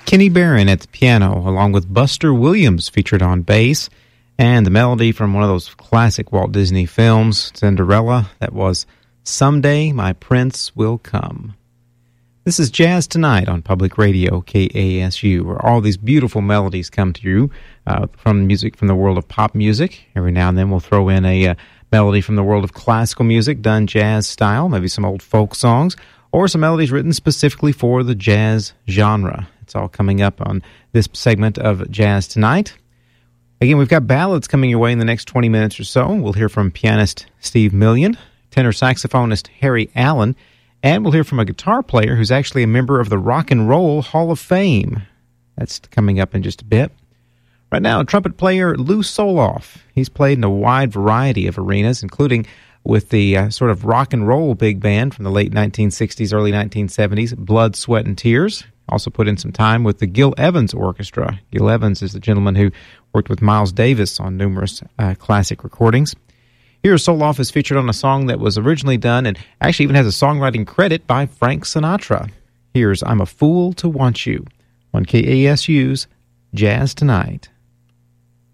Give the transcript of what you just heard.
Kenny Barron at the piano, along with Buster Williams featured on bass, and the melody from one of those classic Walt Disney films, Cinderella, that was Someday My Prince Will Come. This is Jazz Tonight on Public Radio, KASU, where all these beautiful melodies come to you from music from the world of pop music. Every now and then we'll throw in a melody from the world of classical music, done jazz style, maybe some old folk songs, or some melodies written specifically for the jazz genre. It's all coming up on this segment of Jazz Tonight. Again, we've got ballads coming your way in the next 20 minutes or so. We'll hear from pianist Steve Million, tenor saxophonist Harry Allen, and we'll hear from a guitar player who's actually a member of the Rock and Roll Hall of Fame. That's coming up in just a bit. Right now, trumpet player Lou Soloff. He's played in a wide variety of arenas, including with the sort of rock and roll big band from the late 1960s, early 1970s, Blood, Sweat, and Tears. Also put in some time with the Gil Evans Orchestra. Gil Evans is the gentleman who worked with Miles Davis on numerous classic recordings. Here, Soloff is featured on a song that was originally done and actually even has a songwriting credit by Frank Sinatra. Here's I'm a Fool to Want You on KASU's Jazz Tonight.